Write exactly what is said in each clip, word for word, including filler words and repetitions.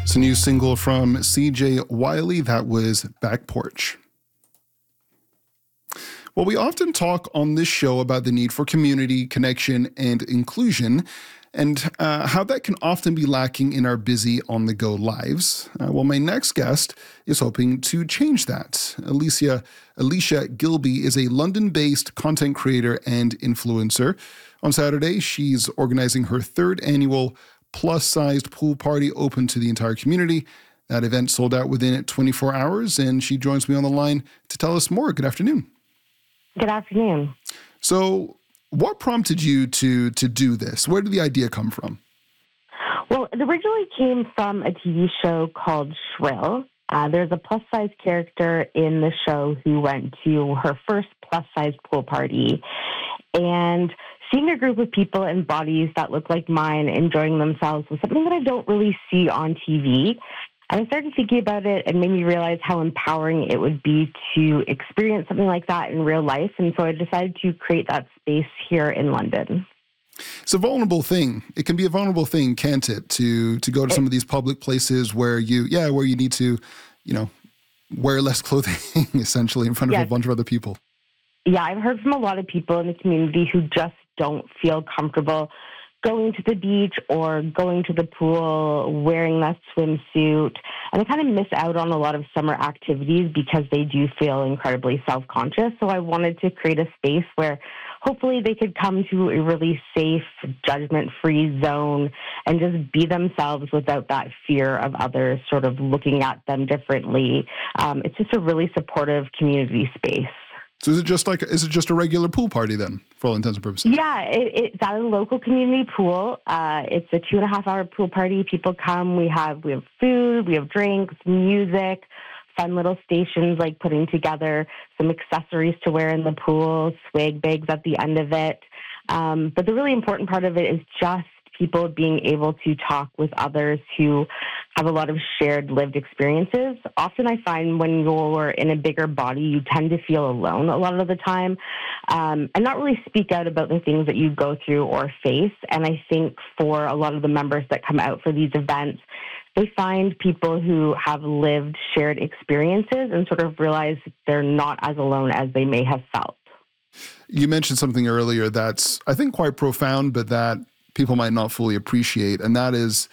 It's a new single from C J Wiley. That was Back Porch. Well, we often talk on this show about the need for community, connection, and inclusion, and uh, how that can often be lacking in our busy on-the-go lives. Uh, well, my next guest is hoping to change that. Alicia, Alicia Gilby is a London-based content creator and influencer. On Saturday, she's organizing her third annual plus-sized pool party open to the entire community. That event sold out within twenty-four hours, and she joins me on the line to tell us more. Good afternoon. Good afternoon. So what prompted you to to do this? Where did the idea come from? Well, it originally came from a T V show called Shrill. Uh, there's a plus-size character in the show who went to her first plus-size pool party. And seeing a group of people in bodies that look like mine enjoying themselves was something that I don't really see on T V. And I started thinking about it and made me realize how empowering it would be to experience something like that in real life. And so I decided to create that space here in London. It's a vulnerable thing. It can be a vulnerable thing, can't it? To to go to some of these public places where you, yeah, where you need to, you know, wear less clothing, essentially, in front of yes. a bunch of other people. Yeah, I've heard from a lot of people in the community who just don't feel comfortable going to the beach or going to the pool, wearing that swimsuit, and they kind of miss out on a lot of summer activities because they do feel incredibly self-conscious. So I wanted to create a space where hopefully they could come to a really safe, judgment-free zone and just be themselves without that fear of others sort of looking at them differently. Um, it's just a really supportive community space. So is it just like, is it just a regular pool party then, for all intents and purposes? Yeah, it, it's at a local community pool. Uh, it's a two and a half hour pool party. People come. We have we have food, we have drinks, music, fun little stations like putting together some accessories to wear in the pool, swag bags at the end of it. Um, but the really important part of it is just people being able to talk with others who have a lot of shared lived experiences. Often I find when you're in a bigger body, you tend to feel alone a lot of the time um, and not really speak out about the things that you go through or face. And I think for a lot of the members that come out for these events, they find people who have lived shared experiences and sort of realize they're not as alone as they may have felt. You mentioned something earlier that's, I think, quite profound, but that people might not fully appreciate, and that is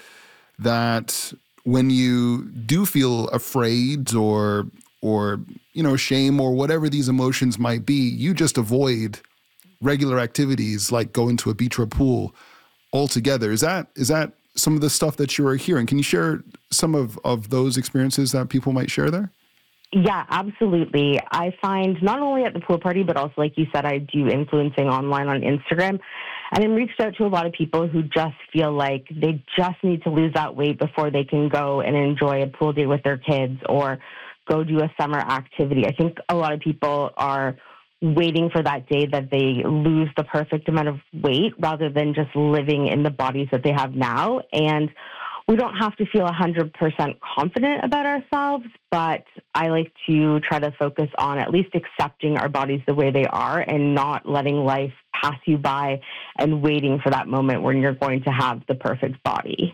that when you do feel afraid or, or you know, shame or whatever these emotions might be, you just avoid regular activities like going to a beach or a pool altogether. Is that is that some of the stuff that you are hearing? Can you share some of, of those experiences that people might share there? Yeah, absolutely. I find not only at the pool party, but also, like you said, I do influencing online on Instagram. And I'm reached out to a lot of people who just feel like they just need to lose that weight before they can go and enjoy a pool day with their kids or go do a summer activity. I think a lot of people are waiting for that day that they lose the perfect amount of weight rather than just living in the bodies that they have now. And we don't have to feel one hundred percent confident about ourselves, but I like to try to focus on at least accepting our bodies the way they are and not letting life pass you by and waiting for that moment when you're going to have the perfect body.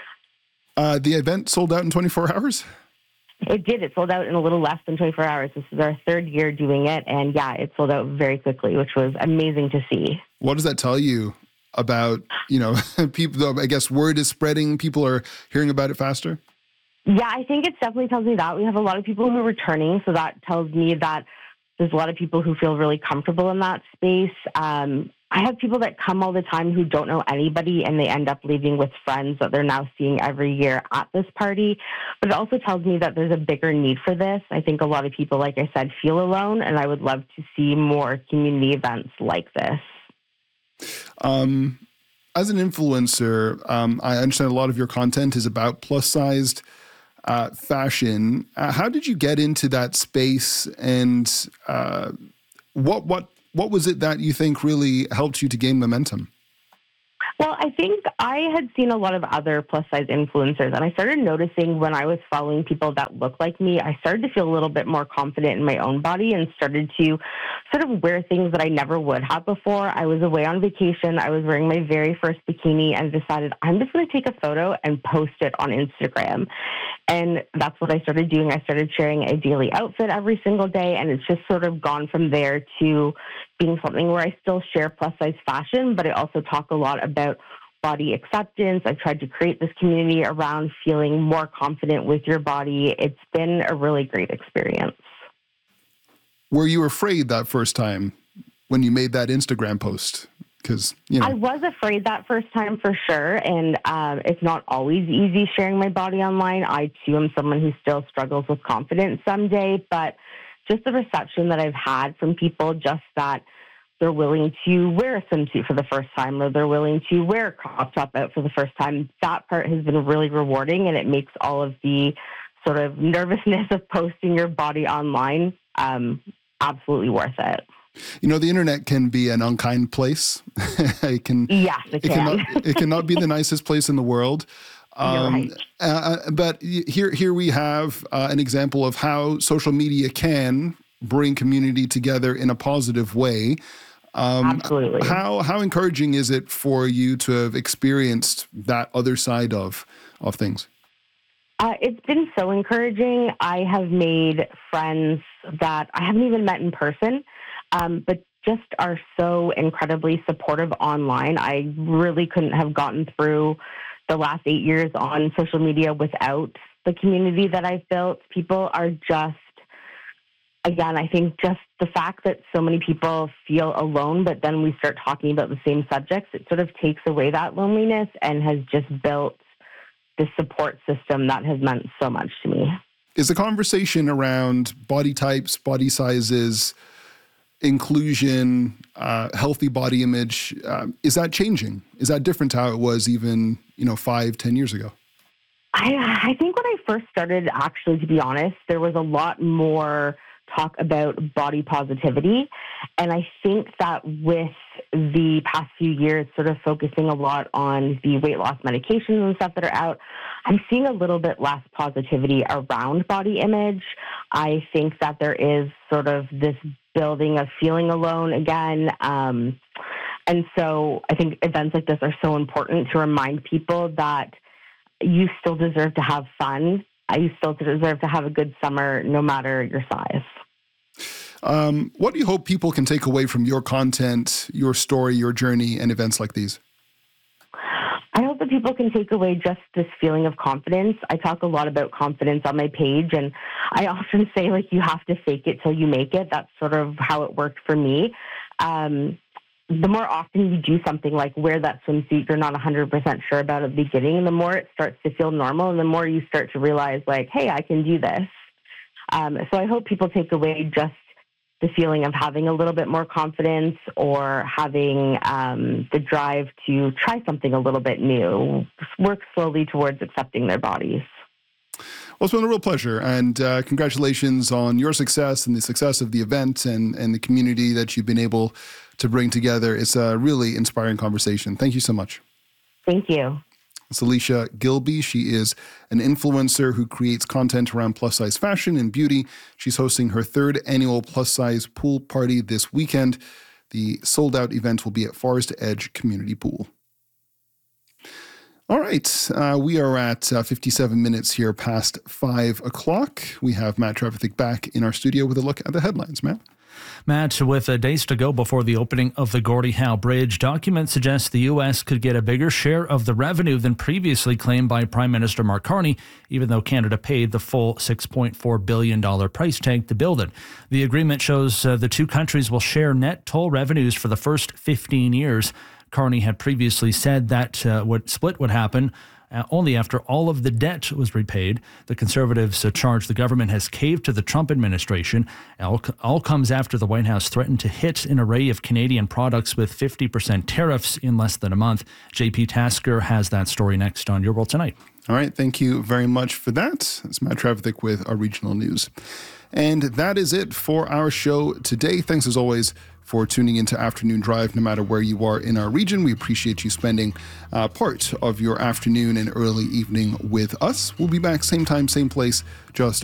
Uh, the event sold out in twenty-four hours? It did. It sold out in a little less than twenty-four hours. This is our third year doing it, and yeah, it sold out very quickly, which was amazing to see. What does that tell you about, you know, people? I guess word is spreading. People are hearing about it faster. Yeah, I think it definitely tells me that. We have a lot of people who are returning, so that tells me that there's a lot of people who feel really comfortable in that space. Um, I have people that come all the time who don't know anybody, and they end up leaving with friends that they're now seeing every year at this party. But it also tells me that there's a bigger need for this. I think a lot of people, like I said, feel alone, and I would love to see more community events like this. Um, as an influencer, um, I understand a lot of your content is about plus-sized uh, fashion. Uh, how did you get into that space, and uh, what what what was it that you think really helped you to gain momentum? Well, I think I had seen a lot of other plus size influencers, and I started noticing when I was following people that looked like me, I started to feel a little bit more confident in my own body and started to sort of wear things that I never would have before. I was away on vacation. I was wearing my very first bikini and decided I'm just going to take a photo and post it on Instagram. And that's what I started doing. I started sharing a daily outfit every single day, and it's just sort of gone from there to being something where I still share plus size fashion, but I also talk a lot about body acceptance. I've tried to create this community around feeling more confident with your body. It's been a really great experience. Were you afraid that first time when you made that Instagram post? Because, you know. I was afraid that first time for sure. And um, it's not always easy sharing my body online. I, too, am someone who still struggles with confidence someday. But just the reception that I've had from people, just that they're willing to wear a swimsuit for the first time, or they're willing to wear a crop top out for the first time, that part has been really rewarding. And it makes all of the sort of nervousness of posting your body online um, absolutely worth it. You know, the internet can be an unkind place. it can, yes, it, it can. cannot, it cannot be the nicest place in the world. Um, right. uh, but here, here we have uh, an example of how social media can bring community together in a positive way. Um, Absolutely. How how encouraging is it for you to have experienced that other side of of things? Uh, it's been so encouraging. I have made friends that I haven't even met in person, um, but just are so incredibly supportive online. I really couldn't have gotten through the last eight years on social media without the community that I've built. People are just, again, I think just the fact that so many people feel alone, but then we start talking about the same subjects, it sort of takes away that loneliness and has just built this support system that has meant so much to me. Is the conversation around body types, body sizes, inclusion, uh, healthy body image, uh, is that changing? Is that different to how it was even, you know, five, ten years ago? I, I think when I first started, actually, to be honest, there was a lot more talk about body positivity. And I think that with the past few years, sort of focusing a lot on the weight loss medications and stuff that are out, I'm seeing a little bit less positivity around body image. I think that there is sort of this building of feeling alone again. Um, and so I think events like this are so important to remind people that you still deserve to have fun. You still deserve to have a good summer, no matter your size. Um, what do you hope people can take away from your content, your story, your journey, and events like these? I hope that people can take away just this feeling of confidence. I talk a lot about confidence on my page, and I often say, like, you have to fake it till you make it. That's sort of how it worked for me. Um, the more often you do something like wear that swimsuit you're not one hundred percent sure about at the beginning, the more it starts to feel normal, and the more you start to realize, like, hey, I can do this. Um, so I hope people take away just the feeling of having a little bit more confidence, or having um, the drive to try something a little bit new, work slowly towards accepting their bodies. Well, it's been a real pleasure, and uh, congratulations on your success and the success of the event and, and the community that you've been able to bring together. It's a really inspiring conversation. Thank you so much. Thank you. It's Alicia Gilby. She is an influencer who creates content around plus-size fashion and beauty. She's hosting her third annual plus-size pool party this weekend. The sold-out event will be at Forest Edge Community Pool. All right, uh, we are at uh, fifty-seven minutes here past five o'clock. We have Matt Trevithick back in our studio with a look at the headlines. Matt? Matt, with uh, days to go before the opening of the Gordie Howe Bridge, documents suggest the U S could get a bigger share of the revenue than previously claimed by Prime Minister Mark Carney, even though Canada paid the full six point four billion dollars price tag to build it. The agreement shows uh, the two countries will share net toll revenues for the first fifteen years. Carney had previously said that uh, what split would happen Uh, only after all of the debt was repaid. The Conservatives uh, charge the government has caved to the Trump administration. All, all comes after the White House threatened to hit an array of Canadian products with fifty percent tariffs in less than a month. J P Tasker has that story next on Your World Tonight. All right, thank you very much for that. It's Matt Trevithick with our regional news. And that is it for our show today. Thanks as always for tuning into Afternoon Drive, no matter where you are in our region. We appreciate you spending uh, part of your afternoon and early evening with us. We'll be back same time, same place, just